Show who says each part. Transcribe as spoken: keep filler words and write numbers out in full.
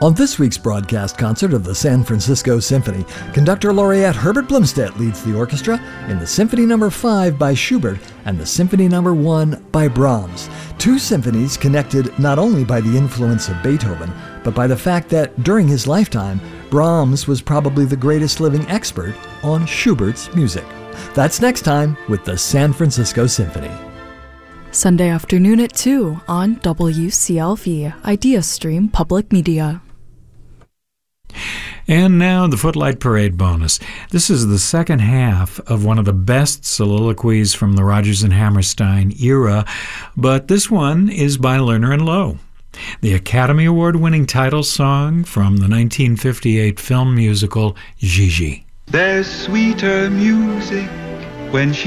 Speaker 1: On this week's broadcast concert of the San Francisco Symphony, conductor laureate Herbert Blomstedt leads the orchestra in the Symphony Number five by Schubert and the Symphony Number one by Brahms. Two symphonies connected not only by the influence of Beethoven, but by the fact that during his lifetime, Brahms was probably the greatest living expert on Schubert's music. That's next time with the San Francisco Symphony.
Speaker 2: Sunday afternoon at two on W C L V, IdeaStream Public Media.
Speaker 3: And now the Footlight Parade bonus. This is the second half of one of the best soliloquies from the Rodgers and Hammerstein era, but this one is by Lerner and Loewe. The Academy Award-winning title song from the nineteen fifty-eight film musical Gigi.
Speaker 4: There's sweeter music when she